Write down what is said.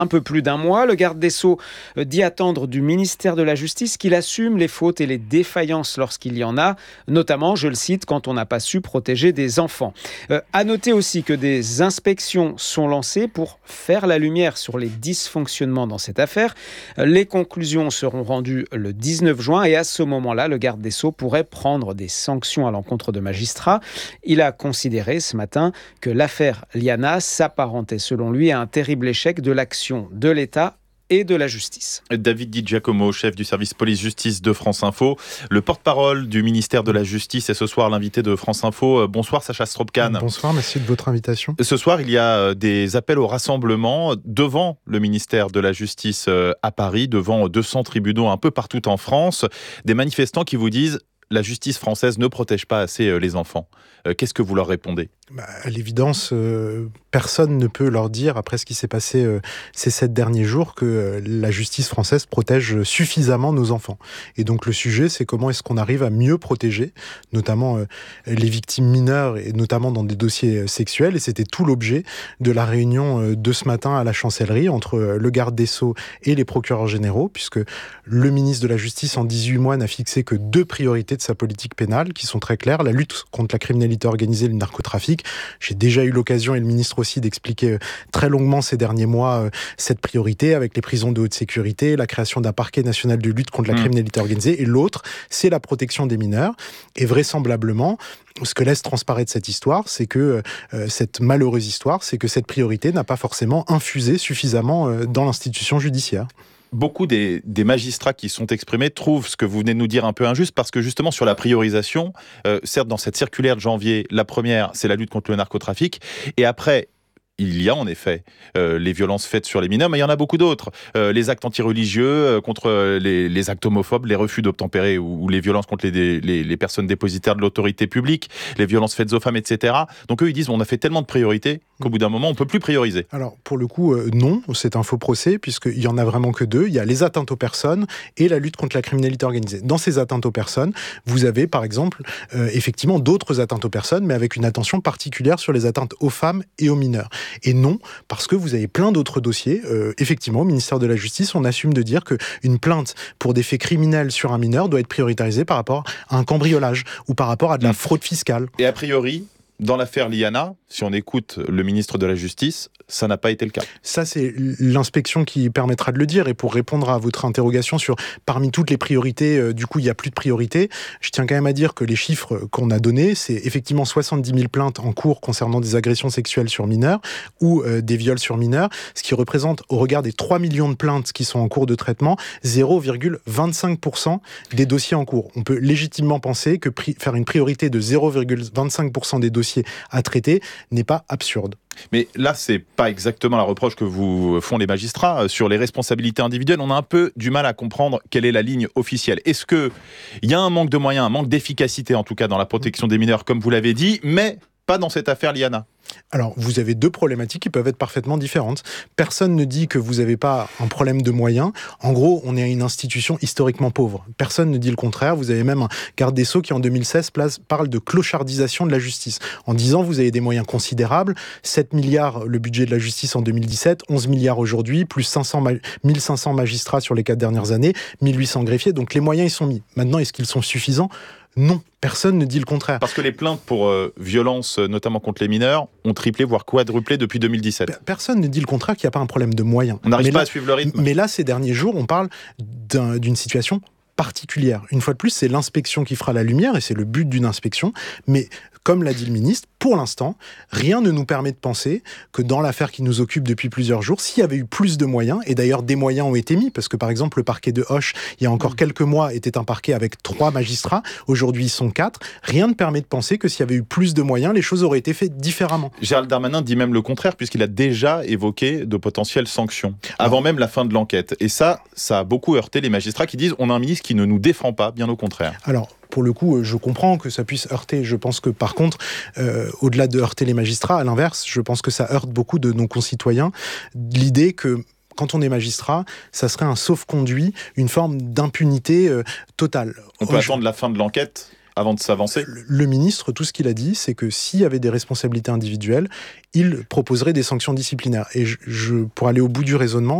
un peu plus d'un mois. Le garde des Sceaux dit attendre du ministère de la Justice qu'il assume les fautes et les défaillances lorsqu'il y en a, notamment, je le cite, quand on n'a pas su protéger des enfants. À noter aussi que des inspections sont lancées pour faire la lumière sur les dysfonctionnements dans cette affaire. Les conclusions seront rendues le 19 juin et à ce moment-là, le garde des Sceaux pourrait prendre des sanctions à l'encontre de magistrats. Il a considéré ce matin que l'affaire Liana s'apparentait selon lui à un terrible échec de l'action de l'État et de la justice. David Di Giacomo, chef du service police-justice de France Info, le porte-parole du ministère de la Justice et ce soir l'invité de France Info. Bonsoir Sacha Strobkan. Bonsoir, merci de votre invitation. Ce soir, il y a des appels au rassemblement devant le ministère de la Justice à Paris, devant 200 tribunaux un peu partout en France. Des manifestants qui vous disent « la justice française ne protège pas assez les enfants ». Qu'est-ce que vous leur répondez ? À l'évidence, personne ne peut leur dire, après ce qui s'est passé ces 7 derniers jours, que la justice française protège suffisamment nos enfants. Et donc le sujet, c'est comment est-ce qu'on arrive à mieux protéger, notamment les victimes mineures, et notamment dans des dossiers sexuels. Et c'était tout l'objet de la réunion de ce matin à la Chancellerie, entre le garde des Sceaux et les procureurs généraux, puisque le ministre de la Justice, en 18 mois, n'a fixé que 2 priorités de sa politique pénale, qui sont très claires: la lutte contre la criminalité organisée et le narcotrafic. J'ai déjà eu l'occasion, et le ministre aussi, d'expliquer très longuement ces derniers mois cette priorité, avec les prisons de haute sécurité, la création d'un parquet national de lutte contre la criminalité organisée, et l'autre, c'est la protection des mineurs. Et vraisemblablement, ce que laisse transparaître cette histoire, c'est que cette malheureuse histoire, c'est que cette priorité n'a pas forcément infusé suffisamment dans l'institution judiciaire. Beaucoup des magistrats qui sont exprimés trouvent ce que vous venez de nous dire un peu injuste, parce que justement sur la priorisation, certes dans cette circulaire de janvier, la première c'est la lutte contre le narcotrafic, et après il y a en effet les violences faites sur les mineurs, mais il y en a beaucoup d'autres. Les actes antireligieux, contre les actes homophobes, les refus d'obtempérer ou les violences contre les personnes dépositaires de l'autorité publique, les violences faites aux femmes, etc. Donc eux, ils disent on a fait tellement de priorités qu'au bout d'un moment, on ne peut plus prioriser. Alors, pour le coup, non, c'est un faux procès, puisqu'il n'y en a vraiment que 2. Il y a les atteintes aux personnes et la lutte contre la criminalité organisée. Dans ces atteintes aux personnes, vous avez, par exemple, effectivement, d'autres atteintes aux personnes, mais avec une attention particulière sur les atteintes aux femmes et aux mineurs. Et non, parce que vous avez plein d'autres dossiers. Effectivement, au ministère de la Justice, on assume de dire qu'une plainte pour des faits criminels sur un mineur doit être prioritarisée par rapport à un cambriolage ou par rapport à de la fraude fiscale. Et a priori, dans l'affaire Liana, si on écoute le ministre de la Justice, ça n'a pas été le cas. Ça, c'est l'inspection qui permettra de le dire. Et pour répondre à votre interrogation sur parmi toutes les priorités, du coup, il n'y a plus de priorité, je tiens quand même à dire que les chiffres qu'on a donnés, c'est effectivement 70 000 plaintes en cours concernant des agressions sexuelles sur mineurs ou des viols sur mineurs, ce qui représente, au regard des 3 millions de plaintes qui sont en cours de traitement, 0,25% des dossiers en cours. On peut légitimement penser que faire une priorité de 0,25% des dossiers à traiter n'est pas absurde. Mais là, c'est pas exactement la reproche que vous font les magistrats sur les responsabilités individuelles. On a un peu du mal à comprendre quelle est la ligne officielle. Est-ce qu'il y a un manque de moyens, un manque d'efficacité en tout cas dans la protection des mineurs, comme vous l'avez dit, mais pas dans cette affaire Liana? Alors, vous avez 2 problématiques qui peuvent être parfaitement différentes. Personne ne dit que vous n'avez pas un problème de moyens. En gros, on est une institution historiquement pauvre. Personne ne dit le contraire. Vous avez même un garde des Sceaux qui, en 2016, parle de clochardisation de la justice, en disant vous avez des moyens considérables, 7 milliards le budget de la justice en 2017, 11 milliards aujourd'hui, plus 1500 magistrats sur les 4 dernières années, 1800 greffiers. Donc les moyens, ils sont mis. Maintenant, est-ce qu'ils sont suffisants ? Non, personne ne dit le contraire. Parce que les plaintes pour violences, notamment contre les mineurs, ont triplé, voire quadruplé depuis 2017. Personne ne dit le contraire, qu'il n'y a pas un problème de moyens. On n'arrive pas à suivre le rythme. Mais là, ces derniers jours, on parle d'une situation particulière. Une fois de plus, c'est l'inspection qui fera la lumière, et c'est le but d'une inspection. Mais comme l'a dit le ministre, pour l'instant, rien ne nous permet de penser que dans l'affaire qui nous occupe depuis plusieurs jours, s'il y avait eu plus de moyens, et d'ailleurs des moyens ont été mis, parce que par exemple le parquet de Auch, il y a encore quelques mois, était un parquet avec 3 magistrats, aujourd'hui ils sont 4, rien ne permet de penser que s'il y avait eu plus de moyens, les choses auraient été faites différemment. Gérald Darmanin dit même le contraire, puisqu'il a déjà évoqué de potentielles sanctions, avant même la fin de l'enquête. Et ça a beaucoup heurté les magistrats qui disent on a un ministre qui ne nous défend pas, bien au contraire. Alors, pour le coup, je comprends que ça puisse heurter. Je pense que, par contre, au-delà de heurter les magistrats, à l'inverse, je pense que ça heurte beaucoup de nos concitoyens. L'idée que, quand on est magistrat, ça serait un sauf-conduit, une forme d'impunité totale. On peut attendre la fin de l'enquête avant de s'avancer ? Le ministre, tout ce qu'il a dit, c'est que s'il y avait des responsabilités individuelles, il proposerait des sanctions disciplinaires. Et pour aller au bout du raisonnement,